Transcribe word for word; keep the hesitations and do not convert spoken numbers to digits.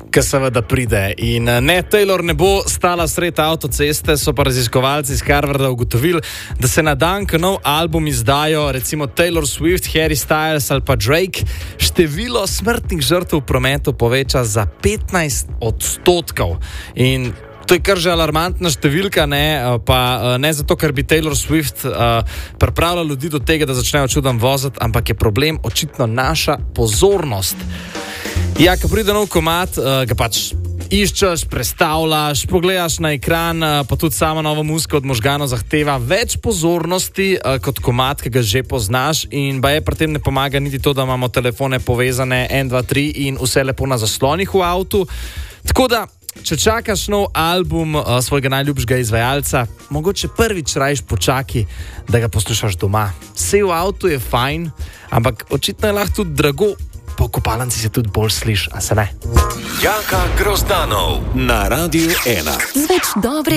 ki seveda pride. In ne, Taylor ne bo stala sred avtoceste, so pa raziskovalci iz Harvarda ugotovili, da se na dan, ko nov album izdajo recimo Taylor Swift, Harry Styles ali pa Drake, število smrtnih žrtev v prometu poveča za petnajst odstotkov. In to je kar že alarmantna številka, ne, pa ne zato, ker bi Taylor Swift uh, pripravila ljudi do tega, da začnejo čudom voziti, ampak je problem očitno naša pozornost. Ja, ko pride nov komad, uh, ga pač iščeš, prestavljaš, pogledaš na ekran, uh, pa tudi sama nova muzika od možganov zahteva več pozornosti uh, kot komad, ki ga že poznaš, in ba je pri tem ne pomaga niti to, da imamo telefone povezane en, dva, tri in vse lepo na zaslonih v avtu. Tako da, če čakaš nov album uh, svojega najljubšega izvajalca, mogoče prvič rajš počaki, da ga poslušaš doma. Sej v avtu je fajn, ampak očitno je lahko tudi drago, po kopalnici se tudi bolj sliš, a se ne? Jaka Grozdanov na Radiu ena. Zveč dobre